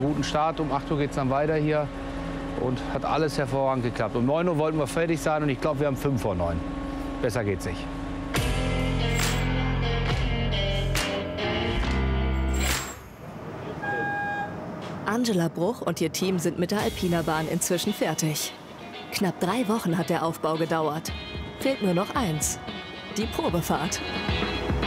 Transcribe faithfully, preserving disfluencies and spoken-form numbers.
Guten Start, um acht Uhr geht es dann weiter hier und hat alles hervorragend geklappt. Um neun Uhr wollten wir fertig sein und ich glaube, wir haben fünf vor neun. Besser geht's nicht. Angela Bruch und ihr Team sind mit der Alpina Bahn inzwischen fertig. Knapp drei Wochen hat der Aufbau gedauert. Fehlt nur noch eins: die Probefahrt.